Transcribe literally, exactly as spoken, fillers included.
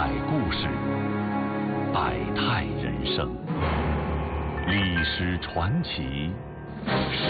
彩故事，百态人生，历史传奇。